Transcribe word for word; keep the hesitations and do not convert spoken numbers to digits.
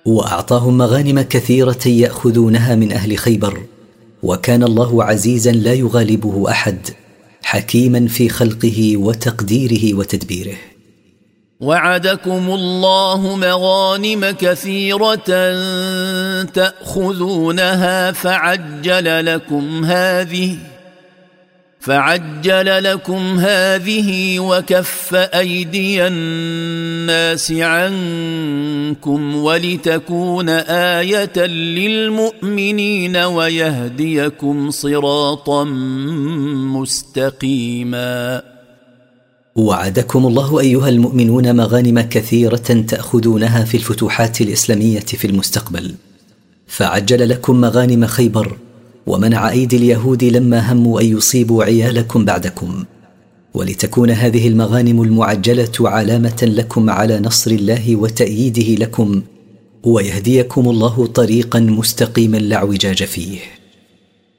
وأعطاهم مغانم كثيرة يأخذونها من أهل خيبر، وكان الله عزيزا لا يغالبه أحد، حكيما في خلقه وتقديره وتدبيره. وعدكم الله مغانم كثيرة تأخذونها فعجل لكم هذه فعجل لكم هذه وكف أيدي الناس عنكم ولتكون آية للمؤمنين ويهديكم صراطا مستقيما. وعدكم الله أيها المؤمنون مغانم كثيرة تأخذونها في الفتوحات الإسلامية في المستقبل، فعجل لكم مغانم خيبر ومنع أيدي اليهود لما هموا أن يصيبوا عيالكم بعدكم، ولتكون هذه المغانم المعجلة علامة لكم على نصر الله وتأييده لكم، ويهديكم الله طريقا مستقيما لا اعوجاج فيه.